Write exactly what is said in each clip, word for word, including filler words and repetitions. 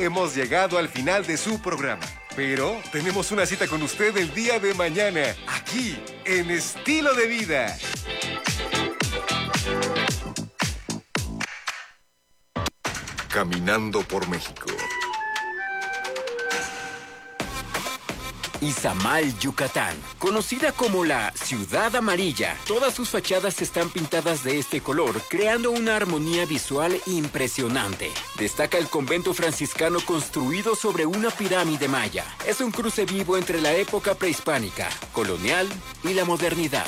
hemos llegado al final de su programa. Pero tenemos una cita con usted el día de mañana, aquí, en Estilo de Vida. Caminando por México. Izamal, Yucatán, conocida como la Ciudad Amarilla. Todas sus fachadas están pintadas de este color, creando una armonía visual impresionante. Destaca el convento franciscano construido sobre una pirámide maya. Es un cruce vivo entre la época prehispánica, colonial y la modernidad.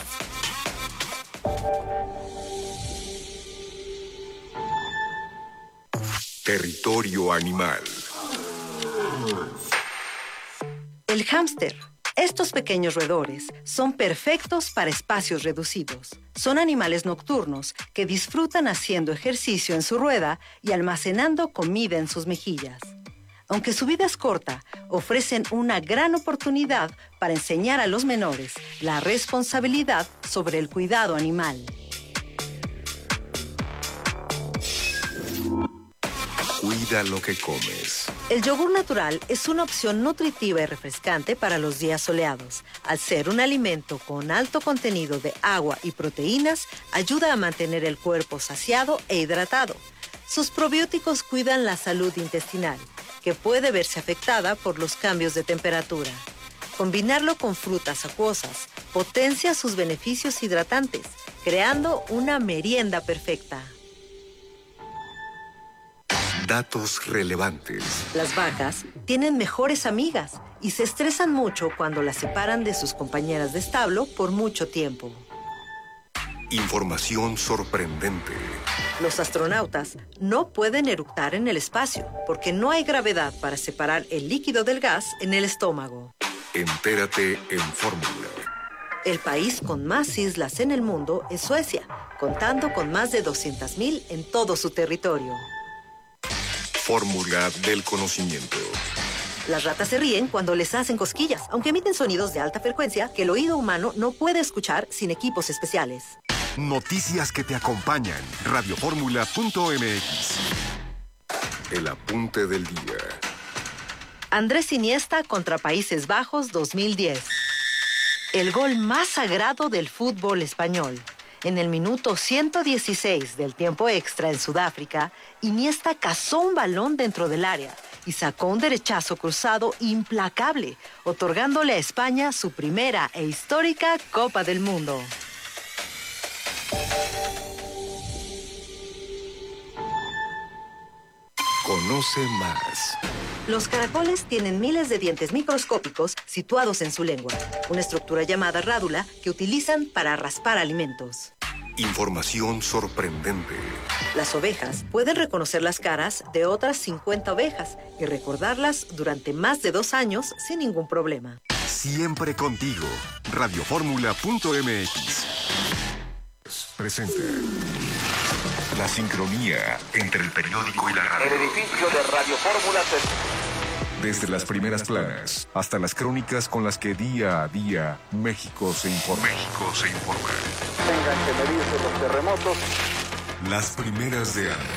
Territorio animal. El hámster. Estos pequeños roedores son perfectos para espacios reducidos. Son animales nocturnos que disfrutan haciendo ejercicio en su rueda y almacenando comida en sus mejillas. Aunque su vida es corta, ofrecen una gran oportunidad para enseñar a los menores la responsabilidad sobre el cuidado animal. Cuida lo que comes. El yogur natural es una opción nutritiva y refrescante para los días soleados. Al ser un alimento con alto contenido de agua y proteínas, ayuda a mantener el cuerpo saciado e hidratado. Sus probióticos cuidan la salud intestinal, que puede verse afectada por los cambios de temperatura. Combinarlo con frutas acuosas potencia sus beneficios hidratantes, creando una merienda perfecta. Datos relevantes. Las vacas tienen mejores amigas y se estresan mucho cuando las separan de sus compañeras de establo por mucho tiempo. Información sorprendente. Los astronautas no pueden eructar en el espacio porque no hay gravedad para separar el líquido del gas en el estómago. Entérate en Fórmula. El país con más islas en el mundo es Suecia, contando con más de doscientas mil en todo su territorio. Fórmula del conocimiento. Las ratas se ríen cuando les hacen cosquillas, aunque emiten sonidos de alta frecuencia que el oído humano no puede escuchar sin equipos especiales. Noticias que te acompañan. radioformula punto m x. El apunte del día. Andrés Iniesta contra Países Bajos dos mil diez. El gol más sagrado del fútbol español. En el minuto ciento dieciséis del tiempo extra en Sudáfrica, Iniesta cazó un balón dentro del área y sacó un derechazo cruzado implacable, otorgándole a España su primera e histórica Copa del Mundo. Conoce más. Los caracoles tienen miles de dientes microscópicos situados en su lengua, una estructura llamada rádula que utilizan para raspar alimentos. Información sorprendente. Las ovejas pueden reconocer las caras de otras cincuenta ovejas y recordarlas durante más de dos años sin ningún problema. Siempre contigo. radioformula punto m x. Presenta la sincronía entre el periódico y la radio. El edificio de Radio Fórmula se... Desde las primeras planas hasta las crónicas con las que día a día México se informa. México se informa. Tengan que medirse los terremotos. Las primeras de año.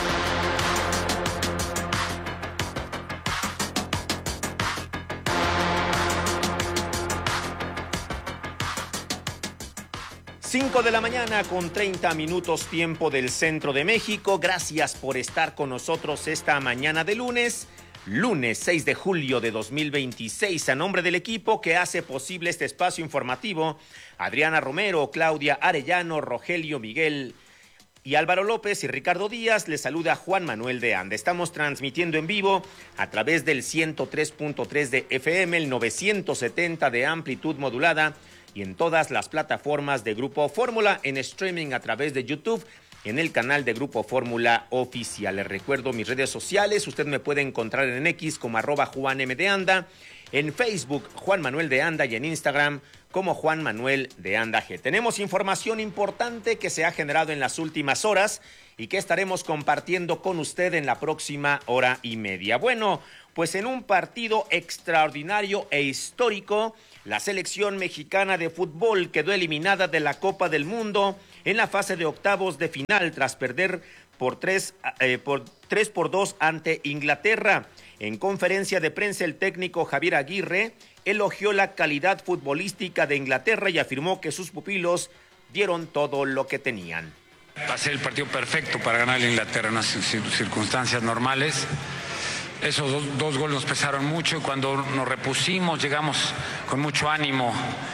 cinco de la mañana con treinta minutos tiempo del centro de México. Gracias por estar con nosotros esta mañana de lunes. Lunes seis de julio de dos mil veintiséis, a nombre del equipo que hace posible este espacio informativo, Adriana Romero, Claudia Arellano, Rogelio Miguel y Álvaro López y Ricardo Díaz, les saluda Juan Manuel de Anda. Estamos transmitiendo en vivo a través del ciento tres punto tres de F M, el novecientos setenta de amplitud modulada y en todas las plataformas de Grupo Fórmula, en streaming a través de YouTube, en el canal de Grupo Fórmula Oficial. Les recuerdo mis redes sociales, usted me puede encontrar en X como arroba Juan M de Anda, en Facebook Juan Manuel de Anda y en Instagram como Juan Manuel de Anda G. Tenemos información importante que se ha generado en las últimas horas y que estaremos compartiendo con usted en la próxima hora y media. Bueno, pues en un partido extraordinario e histórico, la selección mexicana de fútbol quedó eliminada de la Copa del Mundo en la fase de octavos de final tras perder por tres, eh, por tres por dos ante Inglaterra. En conferencia de prensa, el técnico Javier Aguirre elogió la calidad futbolística de Inglaterra y afirmó que sus pupilos dieron todo lo que tenían. Va a ser el partido perfecto para ganar a Inglaterra en unas circunstancias normales. Esos dos, dos goles nos pesaron mucho y cuando nos repusimos llegamos con mucho ánimo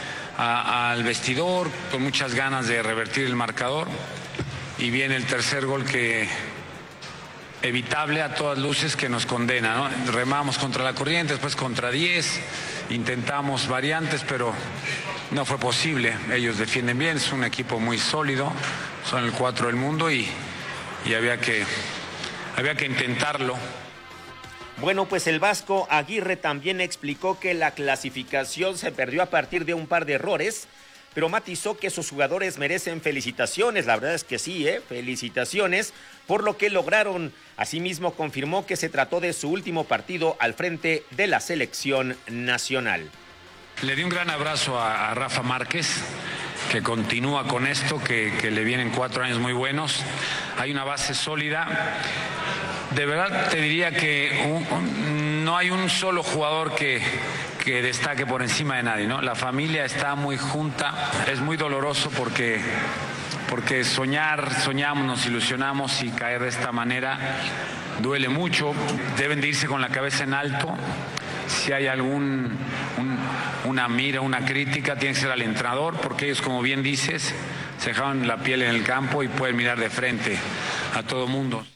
a, al vestidor, con muchas ganas de revertir el marcador, y viene el tercer gol que evitable a todas luces, que nos condena, ¿no? Remamos contra la corriente, después contra diez, intentamos variantes, pero no fue posible. Ellos defienden bien, es un equipo muy sólido, son el cuatro del mundo y, y había que, había que intentarlo. Bueno, pues el vasco Aguirre también explicó que la clasificación se perdió a partir de un par de errores, pero matizó que sus jugadores merecen felicitaciones. La verdad es que sí, ¿eh? Felicitaciones por lo que lograron. Asimismo, confirmó que se trató de su último partido al frente de la selección nacional. Le di un gran abrazo a, a Rafa Márquez, que continúa con esto, que, que le vienen cuatro años muy buenos. Hay una base sólida. De verdad te diría que un, un, no hay un solo jugador que, que destaque por encima de nadie, ¿no? La familia está muy junta, es muy doloroso porque, porque soñar, soñamos, nos ilusionamos y caer de esta manera duele mucho. Deben de irse con la cabeza en alto. Si hay algún un, una mira, una crítica, tiene que ser al entrenador, porque ellos, como bien dices, se dejaron la piel en el campo y pueden mirar de frente a todo mundo.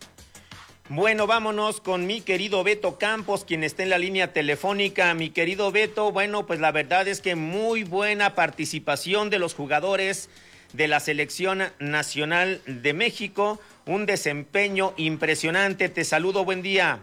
Bueno, vámonos con mi querido Beto Campos, quien está en la línea telefónica. Mi querido Beto, bueno, pues la verdad es que muy buena participación de los jugadores de la Selección Nacional de México, un desempeño impresionante. Te saludo, buen día.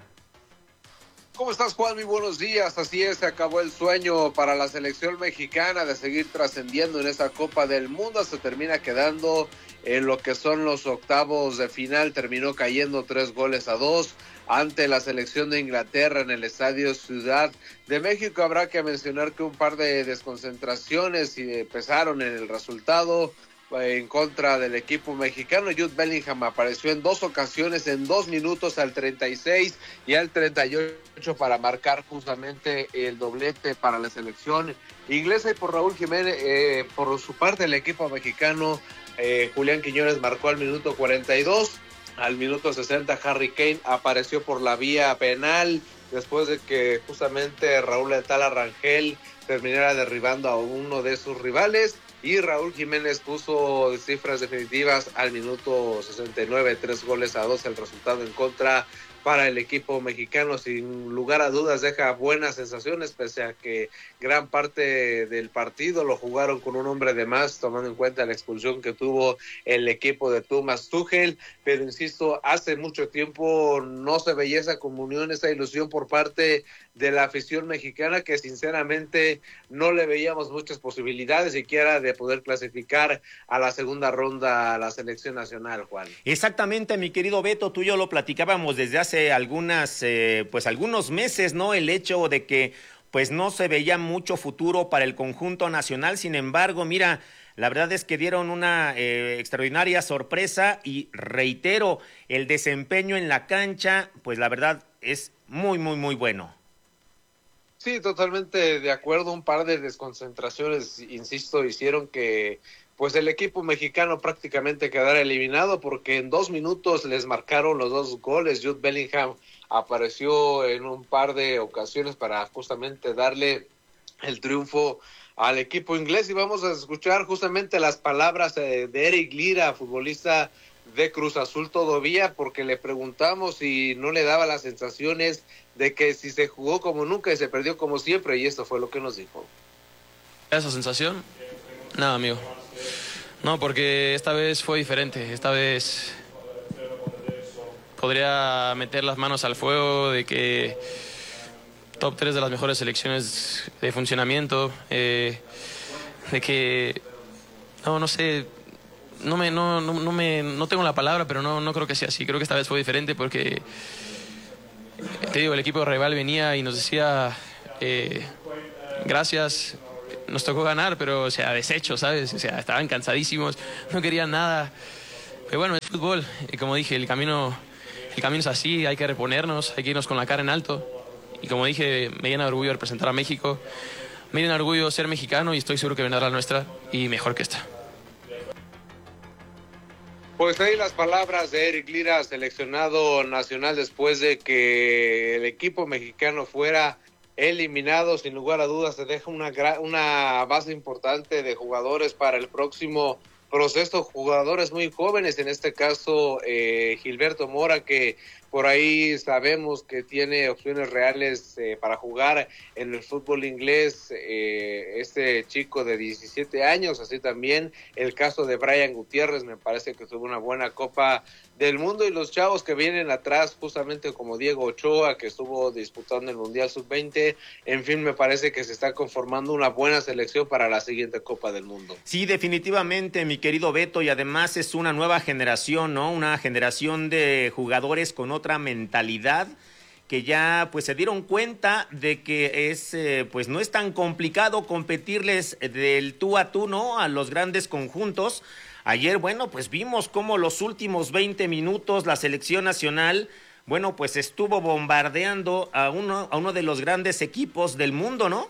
¿Cómo estás, Juan? Muy buenos días. Así es, se acabó el sueño para la selección mexicana de seguir trascendiendo en esa Copa del Mundo. Se termina quedando en lo que son los octavos de final. Terminó cayendo tres goles a dos ante la selección de Inglaterra en el Estadio Ciudad de México. Habrá que mencionar que un par de desconcentraciones pesaron en el resultado en contra del equipo mexicano. Jude Bellingham apareció en dos ocasiones, en dos minutos, al treinta y seis y al treinta y ocho, para marcar justamente el doblete para la selección inglesa. Y por Raúl Jiménez, eh, por su parte, el equipo mexicano, eh, Julián Quiñones marcó al minuto cuarenta y dos. Al minuto sesenta, Harry Kane apareció por la vía penal, después de que justamente Raúl Letala Rangel terminara derribando a uno de sus rivales. Y Raúl Jiménez puso cifras definitivas al minuto sesenta y nueve, tres goles a dos, el resultado en contra para el equipo mexicano. Sin lugar a dudas deja buenas sensaciones, pese a que gran parte del partido lo jugaron con un hombre de más, tomando en cuenta la expulsión que tuvo el equipo de Thomas Tuchel. Pero insisto, hace mucho tiempo no se veía esa comunión, esa ilusión por parte de la afición mexicana, que sinceramente no le veíamos muchas posibilidades siquiera de poder clasificar a la segunda ronda a la selección nacional, Juan. Exactamente, mi querido Beto, tú y yo lo platicábamos desde hace algunas, eh, pues algunos meses, ¿no? El hecho de que pues no se veía mucho futuro para el conjunto nacional. Sin embargo, mira, la verdad es que dieron una eh, extraordinaria sorpresa y reitero, el desempeño en la cancha, pues la verdad es muy, muy, muy bueno. Sí, totalmente de acuerdo. Un par de desconcentraciones, insisto, hicieron que pues el equipo mexicano prácticamente quedara eliminado, porque en dos minutos les marcaron los dos goles. Jude Bellingham apareció en un par de ocasiones para justamente darle el triunfo al equipo inglés. Y vamos a escuchar justamente las palabras de Eric Lira, futbolista de Cruz Azul todavía, porque le preguntamos si no le daba las sensaciones de que si se jugó como nunca y se perdió como siempre, y esto fue lo que nos dijo. ¿Esa sensación? Nada, amigo. No, porque esta vez fue diferente. Esta vez podría meter las manos al fuego de que top tres de las mejores selecciones de funcionamiento, eh, de que, no, no sé, no me, no, no, no me, no tengo la palabra, pero no, no creo que sea así. Creo que esta vez fue diferente porque, te digo, el equipo rival venía y nos decía, eh, gracias, nos tocó ganar, pero, o sea, deshecho, ¿sabes? O sea, estaban cansadísimos, no querían nada. Pero bueno, es fútbol. Y como dije, el camino, el camino es así, hay que reponernos, hay que irnos con la cara en alto. Y como dije, me llena de orgullo representar a México. Me llena de orgullo ser mexicano y estoy seguro que vendrá la nuestra y mejor que esta. Pues ahí las palabras de Eric Lira, seleccionado nacional después de que el equipo mexicano fuera eliminado. Sin lugar a dudas se deja una, una base importante de jugadores para el próximo proceso, jugadores muy jóvenes, en este caso eh, Gilberto Mora, que por ahí sabemos que tiene opciones reales eh, para jugar en el fútbol inglés, eh, este chico de diecisiete años, así también el caso de Brian Gutiérrez, me parece que tuvo una buena Copa del Mundo, y los chavos que vienen atrás, justamente como Diego Ochoa, que estuvo disputando el Mundial sub veinte, en fin, me parece que se está conformando una buena selección para la siguiente Copa del Mundo. Sí, definitivamente, mi querido Beto, y además es una nueva generación, ¿no? Una generación de jugadores con otra mentalidad, que ya pues se dieron cuenta de que es eh, pues no es tan complicado competirles del tú a tú, ¿no? A los grandes conjuntos. Ayer, bueno, pues vimos cómo los últimos veinte minutos la selección nacional, bueno, pues estuvo bombardeando a uno, a uno de los grandes equipos del mundo, ¿no?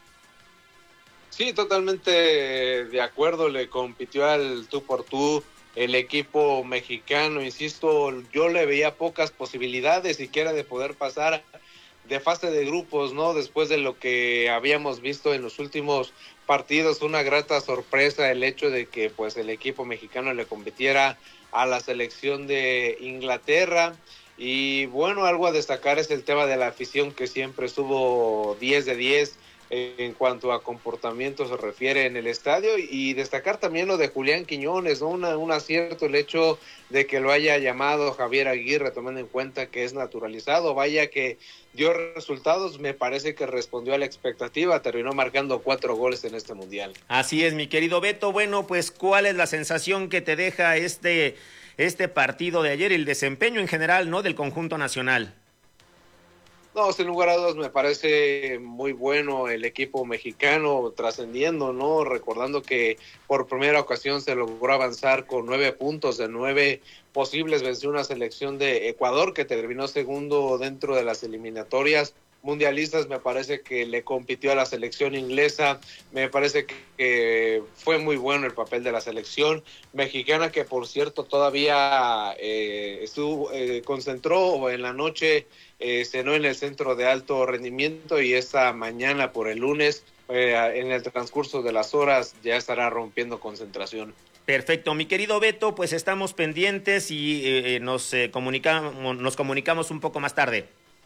Sí, totalmente de acuerdo, le compitió al tú por tú el equipo mexicano, insisto, yo le veía pocas posibilidades siquiera de poder pasar de fase de grupos, ¿no? Después de lo que habíamos visto en los últimos partidos, una grata sorpresa el hecho de que pues el equipo mexicano le compitiera a la selección de Inglaterra. Y bueno, algo a destacar es el tema de la afición, que siempre estuvo diez de diez en cuanto a comportamiento se refiere en el estadio, y destacar también lo de Julián Quiñones, ¿no? Una, un acierto el hecho de que lo haya llamado Javier Aguirre, tomando en cuenta que es naturalizado, vaya que dio resultados, me parece que respondió a la expectativa, terminó marcando cuatro goles en este mundial. Así es, mi querido Beto. Bueno, pues ¿cuál es la sensación que te deja este, este partido de ayer, el desempeño en general, ¿no?, del conjunto nacional? No, sin lugar a dudas me parece muy bueno el equipo mexicano trascendiendo, ¿no? Recordando que por primera ocasión se logró avanzar con nueve puntos de nueve posibles, venció una selección de Ecuador que terminó segundo dentro de las eliminatorias mundialistas. Me parece que le compitió a la selección inglesa, me parece que fue muy bueno el papel de la selección mexicana, que por cierto todavía eh, estuvo, eh, concentró en la noche, eh, cenó en el centro de alto rendimiento, y esta mañana por el lunes, eh, en el transcurso de las horas, ya estará rompiendo concentración. Perfecto, mi querido Beto, pues estamos pendientes y eh, nos, eh, comunicamos, nos comunicamos un poco más tarde.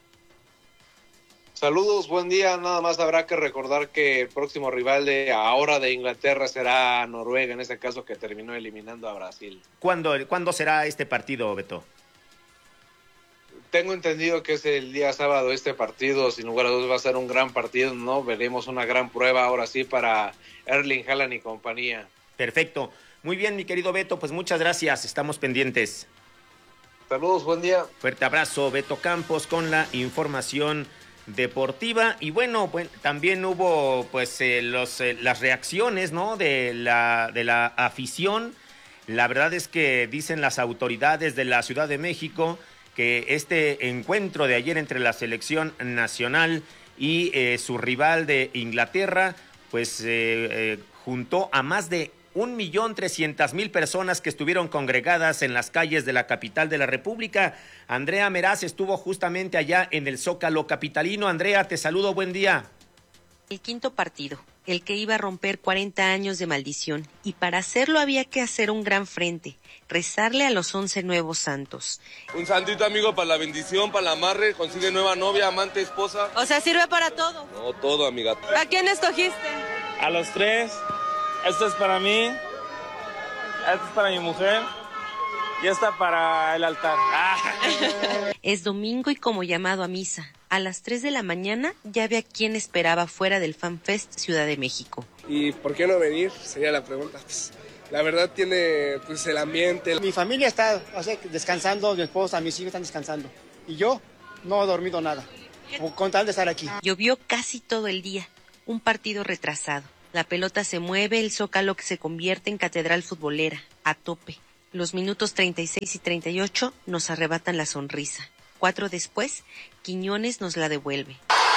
Saludos, buen día. Nada más habrá que recordar que el próximo rival de ahora de Inglaterra será Noruega, en este caso, que terminó eliminando a Brasil. ¿Cuándo, ¿cuándo será este partido, Beto? Tengo entendido que es el día sábado este partido, sin lugar a dudas va a ser un gran partido, ¿no? Veremos una gran prueba ahora sí para Erling Haaland y compañía. Perfecto. Muy bien, mi querido Beto, pues muchas gracias, estamos pendientes. Saludos, buen día. Fuerte abrazo, Beto Campos, con la información deportiva. Y bueno, pues también hubo pues eh, los eh, las reacciones, ¿no?, de la de la afición. La verdad es que dicen las autoridades de la Ciudad de México que este encuentro de ayer entre la selección nacional y eh, su rival de Inglaterra pues eh, eh, juntó a más de un millón trescientas mil personas que estuvieron congregadas en las calles de la capital de la República. Andrea Meraz estuvo justamente allá en el Zócalo capitalino. Andrea, te saludo, buen día. El quinto partido, el que iba a romper cuarenta años de maldición, y para hacerlo había que hacer un gran frente, rezarle a los once nuevos santos. Un santito, amigo, para la bendición, para el amarre, consigue nueva novia, amante, esposa. O sea, ¿sirve para todo? No, todo, amiga. ¿A quién escogiste? A los tres. Esto es para mí, esto es para mi mujer y esta para el altar. Es domingo y como llamado a misa, a las tres de la mañana ya había quien esperaba fuera del FanFest Ciudad de México. ¿Y por qué no venir? Sería la pregunta. Pues, la verdad tiene pues el ambiente. Mi familia está o sea, descansando, mi esposa, mis hijos están descansando y yo no he dormido nada, con tal de estar aquí. Llovió casi todo el día, un partido retrasado. La pelota se mueve, el Zócalo que se convierte en catedral futbolera, a tope. Los minutos treinta y seis y treinta y ocho nos arrebatan la sonrisa. Cuatro después, Quiñones nos la devuelve.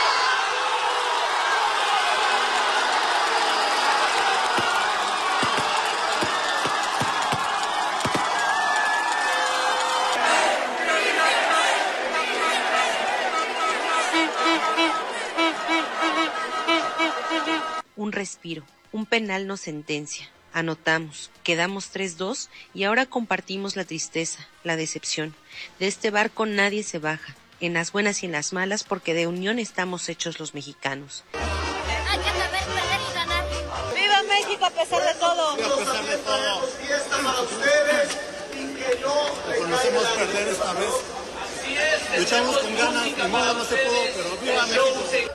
Un respiro, un penal nos sentencia. Anotamos, quedamos tres dos y ahora compartimos la tristeza, la decepción. De este barco nadie se baja, en las buenas y en las malas, porque de unión estamos hechos los mexicanos. Hay que saber perder y ganar. ¡Viva México a pesar de todo! Sí, a pesar de todo. Fiesta para ustedes. Reconocemos perder esta vez. Luchamos con ganas, ni modo no se pudo, pero viva México.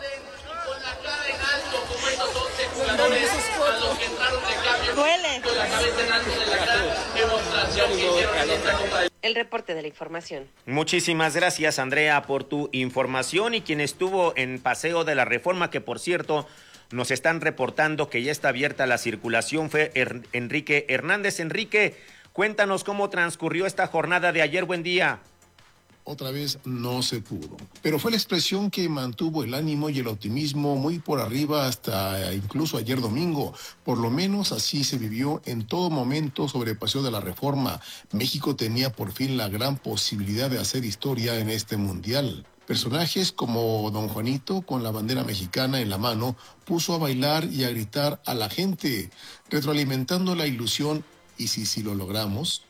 Duele. El reporte de la información. Muchísimas gracias, Andrea, por tu información, y quien estuvo en Paseo de la Reforma, que por cierto nos están reportando que ya está abierta la circulación, fue er- Enrique Hernández. Enrique, cuéntanos cómo transcurrió esta jornada de ayer. Buen día. Otra vez no se pudo, pero fue la expresión que mantuvo el ánimo y el optimismo muy por arriba hasta incluso ayer domingo. Por lo menos así se vivió en todo momento sobre el Paseo de la Reforma. México tenía por fin la gran posibilidad de hacer historia en este mundial. Personajes como Don Juanito, con la bandera mexicana en la mano, puso a bailar y a gritar a la gente, retroalimentando la ilusión. ¿Y si, si lo logramos?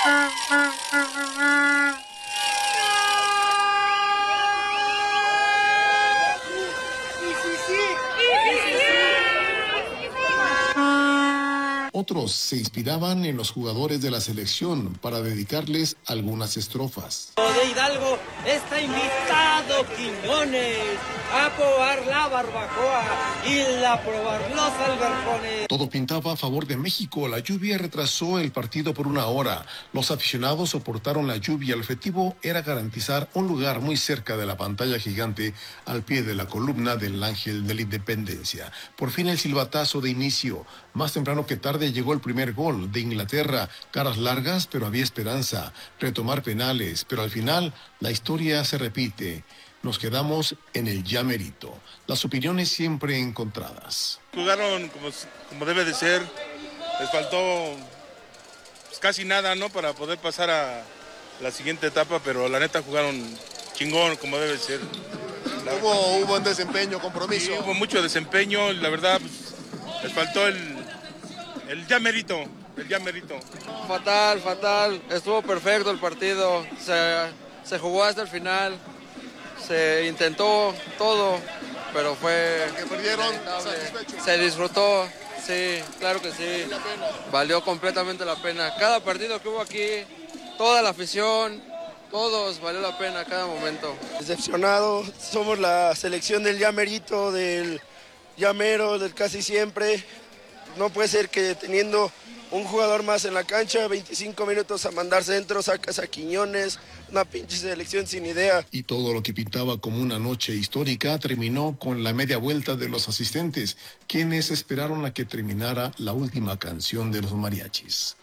Otros se inspiraban en los jugadores de la selección para dedicarles algunas estrofas. De Hidalgo está invitado Quiñones a probar la barbacoa y a probar los albercones. Todo pintaba a favor de México. La lluvia retrasó el partido por una hora. Los aficionados soportaron la lluvia. El objetivo era garantizar un lugar muy cerca de la pantalla gigante al pie de la columna del Ángel de la Independencia. Por fin el silbatazo de inicio. Más temprano que tarde llegó el primer gol de Inglaterra. Caras largas, pero había esperanza. Retomar penales, pero al final la historia se repite. Nos quedamos en el ya merito. Las opiniones siempre encontradas. Jugaron como, como debe de ser. Les faltó pues, casi nada, ¿no? Para poder pasar a la siguiente etapa, pero la neta jugaron chingón, como debe ser. La... Hubo, hubo un desempeño, compromiso. Sí, hubo mucho desempeño. La verdad, pues, les faltó el, el ya merito. El ya merito. Fatal, fatal. Estuvo perfecto el partido. Se, se jugó hasta el final. Se intentó todo, pero fue... Que perdieron, satisfechos. Se disfrutó, sí, claro que sí. Valió completamente la pena. Cada partido que hubo aquí, toda la afición, todos, valió la pena cada momento. Decepcionado, somos la selección del llamerito, del llamero, del casi siempre. No puede ser que teniendo un jugador más en la cancha, veinticinco minutos a mandar centro, sacas a Quiñones, una pinche selección sin idea. Y todo lo que pintaba como una noche histórica terminó con la media vuelta de los asistentes, quienes esperaron a que terminara la última canción de los mariachis.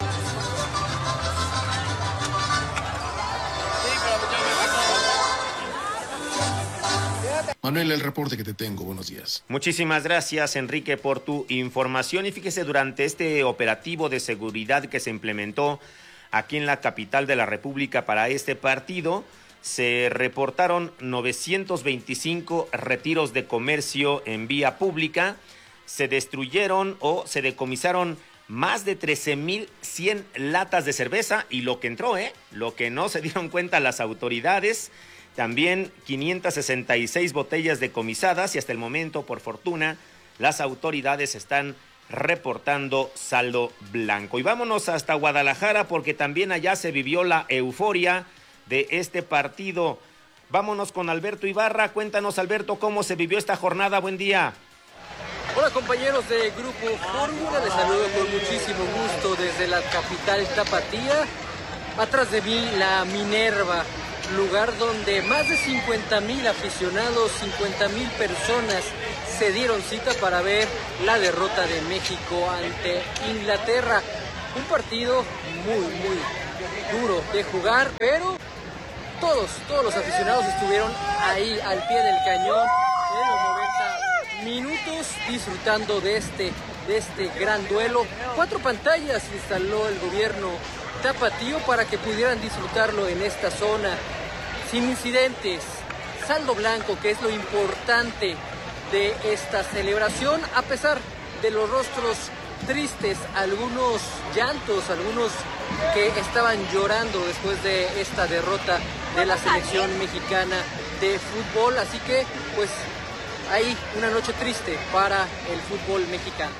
Manuel, el reporte que te tengo. Buenos días. Muchísimas gracias, Enrique, por tu información. Y fíjese, durante este operativo de seguridad que se implementó aquí en la capital de la República para este partido, se reportaron novecientos veinticinco retiros de comercio en vía pública, se destruyeron o se decomisaron más de trece mil cien latas de cerveza, y lo que entró, ¿eh? Lo que no se dieron cuenta las autoridades, también quinientas sesenta y seis botellas decomisadas, y hasta el momento, por fortuna, las autoridades están reportando saldo blanco. Y vámonos hasta Guadalajara, porque también allá se vivió la euforia de este partido. Vámonos con Alberto Ibarra. Cuéntanos, Alberto, cómo se vivió esta jornada. Buen día. Hola, compañeros de Grupo Fórmula, les saludo con muchísimo gusto desde la capital tapatía. Atrás de mí, la Minerva, lugar donde más de cincuenta mil aficionados, cincuenta mil personas se dieron cita para ver la derrota de México ante Inglaterra. Un partido muy, muy duro de jugar, pero todos, todos los aficionados estuvieron ahí al pie del cañón en los noventa minutos disfrutando de este, de este gran duelo. Cuatro pantallas instaló el gobierno tapatío para que pudieran disfrutarlo en esta zona sin incidentes. Saldo blanco, que es lo importante de esta celebración, a pesar de los rostros tristes, algunos llantos, algunos que estaban llorando después de esta derrota de la selección mexicana de fútbol. Así que, pues, ahí una noche triste para el fútbol mexicano.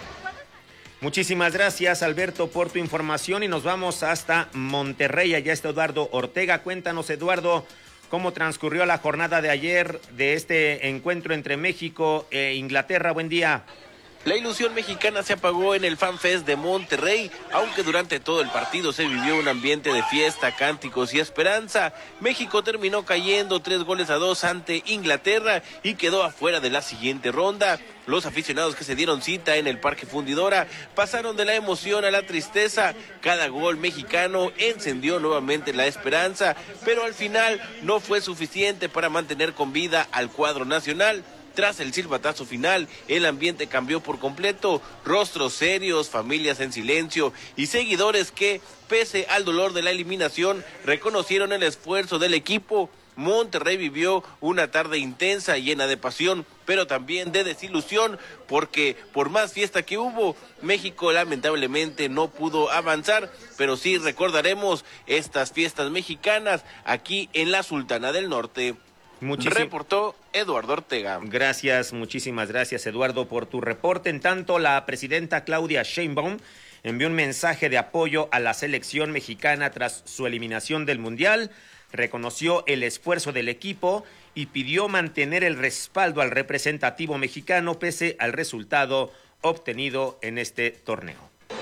Muchísimas gracias, Alberto, por tu información y nos vamos hasta Monterrey. Allá está Eduardo Ortega. Cuéntanos, Eduardo, cómo transcurrió la jornada de ayer de este encuentro entre México e Inglaterra. Buen día. La ilusión mexicana se apagó en el FanFest de Monterrey, aunque durante todo el partido se vivió un ambiente de fiesta, cánticos y esperanza. México terminó cayendo tres goles a dos ante Inglaterra y quedó afuera de la siguiente ronda. Los aficionados que se dieron cita en el Parque Fundidora pasaron de la emoción a la tristeza. Cada gol mexicano encendió nuevamente la esperanza, pero al final no fue suficiente para mantener con vida al cuadro nacional. Tras el silbatazo final, el ambiente cambió por completo, rostros serios, familias en silencio y seguidores que, pese al dolor de la eliminación, reconocieron el esfuerzo del equipo. Monterrey vivió una tarde intensa, llena de pasión, pero también de desilusión, porque por más fiesta que hubo, México lamentablemente no pudo avanzar, pero sí recordaremos estas fiestas mexicanas aquí en la Sultana del Norte. Muchísim... Reportó Eduardo Ortega. Gracias, muchísimas gracias, Eduardo, por tu reporte. En tanto, la presidenta Claudia Sheinbaum envió un mensaje de apoyo a la selección mexicana tras su eliminación del Mundial, reconoció el esfuerzo del equipo y pidió mantener el respaldo al representativo mexicano pese al resultado obtenido en este torneo.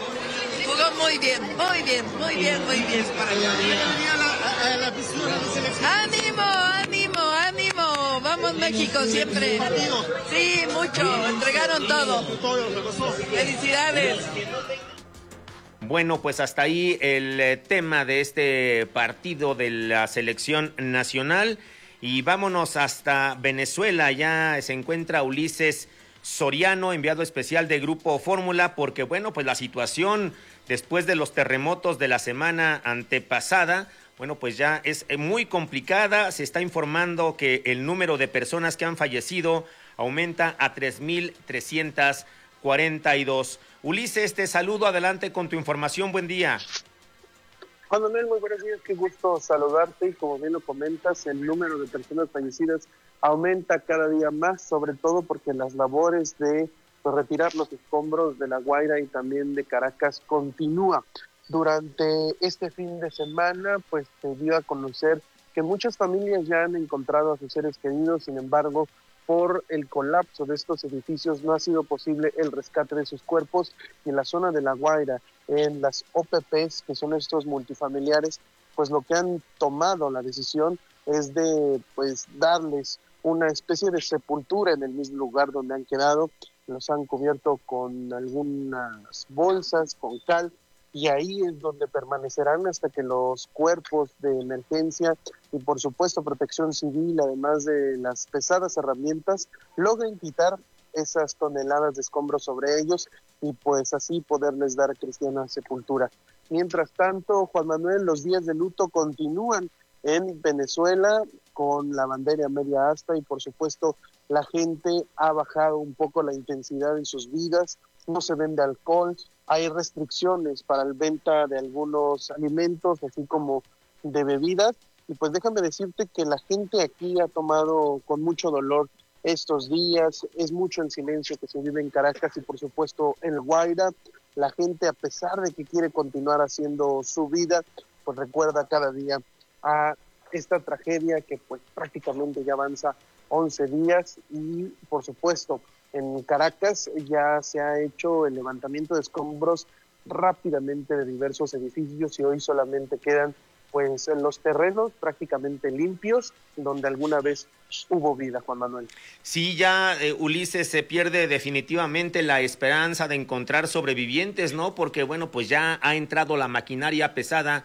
Jugó muy bien, muy bien, muy bien, muy bien. ¡Ánimo, ánimo, ánimo! ¡Vamos México siempre! Sí, mucho, entregaron todo. ¡Felicidades! Bueno, pues hasta ahí el eh, tema de este partido de la selección nacional. Y vámonos hasta Venezuela. Ya se encuentra Ulises Soriano, enviado especial de Grupo Fórmula, porque bueno, pues la situación después de los terremotos de la semana antepasada, bueno, pues ya es muy complicada. Se está informando que el número de personas que han fallecido aumenta a tres mil trescientas cuarenta y dos. Ulises, te saludo, adelante con tu información, buen día. Juan Manuel, muy buenos días, qué gusto saludarte y como bien lo comentas, el número de personas fallecidas aumenta cada día más, sobre todo porque las labores de pues, retirar los escombros de La Guaira y también de Caracas continúa. Durante este fin de semana, pues se dio a conocer que muchas familias ya han encontrado a sus seres queridos, sin embargo, por el colapso de estos edificios no ha sido posible el rescate de sus cuerpos y en la zona de La Guaira, en las O P Pes, que son estos multifamiliares, pues lo que han tomado la decisión es de pues darles una especie de sepultura en el mismo lugar donde han quedado, los han cubierto con algunas bolsas, con cal, y ahí es donde permanecerán hasta que los cuerpos de emergencia y por supuesto protección civil, además de las pesadas herramientas, logren quitar esas toneladas de escombros sobre ellos y pues así poderles dar cristiana sepultura. Mientras tanto, Juan Manuel, los días de luto continúan en Venezuela con la bandera media asta y por supuesto la gente ha bajado un poco la intensidad en sus vidas, no se vende alcohol, hay restricciones para la venta de algunos alimentos, así como de bebidas, y pues déjame decirte que la gente aquí ha tomado con mucho dolor estos días, es mucho el silencio que se vive en Caracas y por supuesto en La Guaira, la gente a pesar de que quiere continuar haciendo su vida, pues recuerda cada día a esta tragedia que pues prácticamente ya avanza once días y por supuesto en Caracas ya se ha hecho el levantamiento de escombros rápidamente de diversos edificios y hoy solamente quedan pues en los terrenos prácticamente limpios donde alguna vez hubo vida, Juan Manuel. Sí, ya eh, Ulises, se pierde definitivamente la esperanza de encontrar sobrevivientes, ¿no? Porque bueno, pues ya ha entrado la maquinaria pesada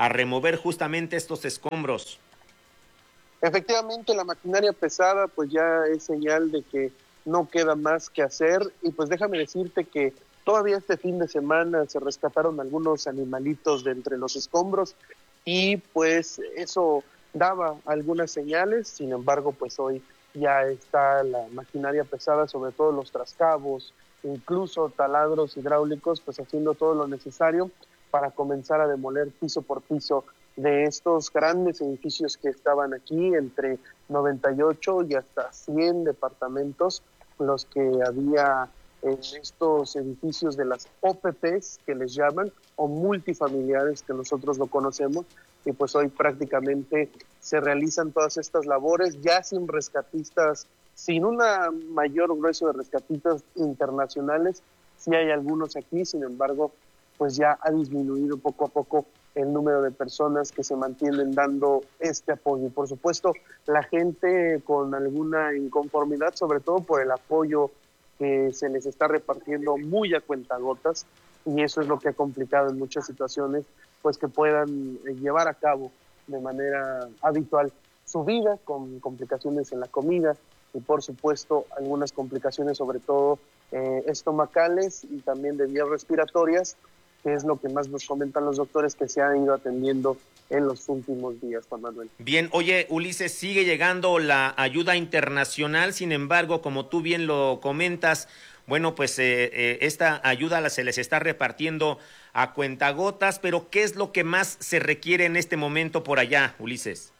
a remover justamente estos escombros. Efectivamente, la maquinaria pesada pues ya es señal de que no queda más que hacer, y pues déjame decirte que todavía este fin de semana se rescataron algunos animalitos de entre los escombros y pues eso daba algunas señales. Sin embargo, pues hoy ya está la maquinaria pesada, sobre todo los trascabos, incluso taladros hidráulicos, pues haciendo todo lo necesario para comenzar a demoler piso por piso de estos grandes edificios que estaban aquí, entre noventa y ocho y hasta cien departamentos, los que había en estos edificios de las O P Pes, que les llaman, o multifamiliares, que nosotros lo conocemos, y pues hoy prácticamente se realizan todas estas labores, ya sin rescatistas, sin una mayor grueso de rescatistas internacionales. Sí hay algunos aquí, sin embargo, pues ya ha disminuido poco a poco el número de personas que se mantienen dando este apoyo. Y por supuesto, la gente con alguna inconformidad, sobre todo por el apoyo que se les está repartiendo muy a cuentagotas, y eso es lo que ha complicado en muchas situaciones, pues que puedan llevar a cabo de manera habitual su vida, con complicaciones en la comida y por supuesto algunas complicaciones sobre todo eh, estomacales y también de vías respiratorias, que es lo que más nos comentan los doctores que se han ido atendiendo en los últimos días, Juan Manuel. Bien, oye, Ulises, sigue llegando la ayuda internacional, sin embargo, como tú bien lo comentas, bueno, pues eh, eh, esta ayuda se les está repartiendo a cuentagotas, pero ¿qué es lo que más se requiere en este momento por allá, Ulises?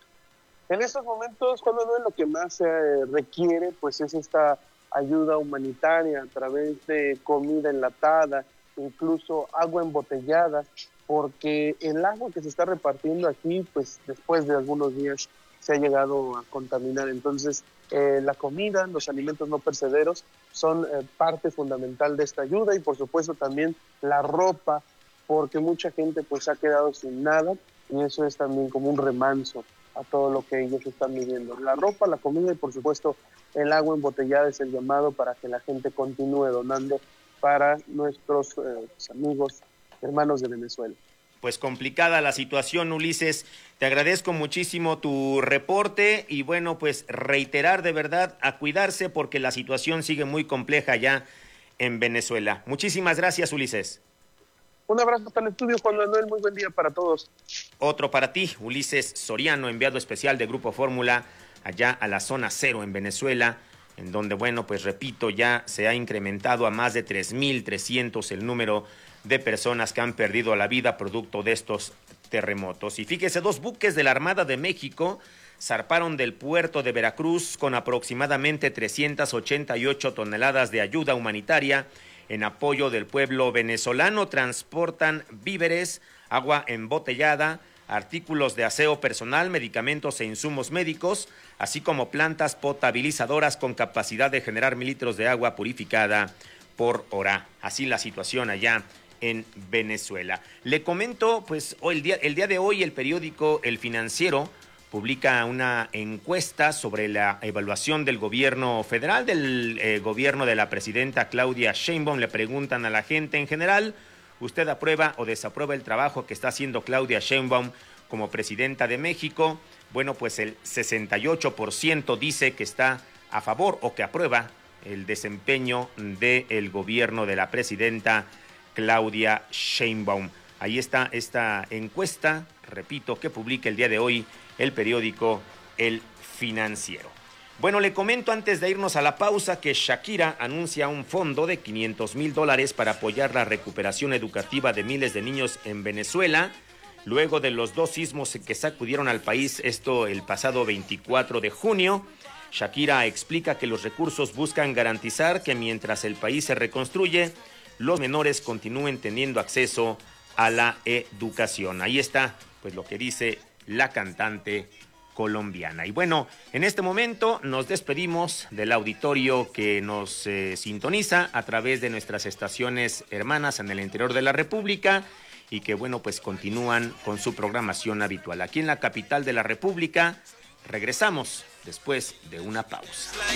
En estos momentos, Juan Manuel, lo que más se requiere, pues es esta ayuda humanitaria a través de comida enlatada, incluso agua embotellada, porque el agua que se está repartiendo aquí, pues después de algunos días se ha llegado a contaminar. Entonces, eh, la comida, los alimentos no perecederos son eh, parte fundamental de esta ayuda, y por supuesto también la ropa, porque mucha gente pues ha quedado sin nada, y eso es también como un remanso a todo lo que ellos están viviendo. La ropa, la comida y por supuesto el agua embotellada es el llamado para que la gente continúe donando para nuestros eh, amigos, hermanos de Venezuela. Pues complicada la situación, Ulises. Te agradezco muchísimo tu reporte y bueno, pues reiterar de verdad a cuidarse porque la situación sigue muy compleja ya en Venezuela. Muchísimas gracias, Ulises. Un abrazo hasta el estudio, Juan Manuel. Muy buen día para todos. Otro para ti, Ulises Soriano, enviado especial de Grupo Fórmula allá a la zona cero en Venezuela, en donde, bueno, pues repito, ya se ha incrementado a más de tres mil trescientos el número de personas que han perdido la vida producto de estos terremotos. Y fíjese, dos buques de la Armada de México zarparon del puerto de Veracruz con aproximadamente trescientas ochenta y ocho toneladas de ayuda humanitaria en apoyo del pueblo venezolano. Transportan víveres, agua embotellada, artículos de aseo personal, medicamentos e insumos médicos, así como plantas potabilizadoras con capacidad de generar mil litros de agua purificada por hora. Así la situación allá en Venezuela. Le comento, pues hoy, el, día, el día de hoy el periódico El Financiero publica una encuesta sobre la evaluación del gobierno federal, del eh, gobierno de la presidenta Claudia Sheinbaum. Le preguntan a la gente en general, ¿usted aprueba o desaprueba el trabajo que está haciendo Claudia Sheinbaum como presidenta de México? Bueno, pues el sesenta y ocho por ciento dice que está a favor o que aprueba el desempeño del gobierno de la presidenta Claudia Sheinbaum. Ahí está esta encuesta, repito, que publica el día de hoy el periódico El Financiero. Bueno, le comento antes de irnos a la pausa que Shakira anuncia un fondo de quinientos mil dólares para apoyar la recuperación educativa de miles de niños en Venezuela, luego de los dos sismos que sacudieron al país, esto el pasado veinticuatro de junio. Shakira explica que los recursos buscan garantizar que mientras el país se reconstruye, los menores continúen teniendo acceso a la educación. Ahí está, pues lo que dice la cantante colombiana. Y bueno, en este momento nos despedimos del auditorio que nos eh, sintoniza a través de nuestras estaciones hermanas en el interior de la República y que bueno, pues continúan con su programación habitual. Aquí en la capital de la República regresamos después de una pausa.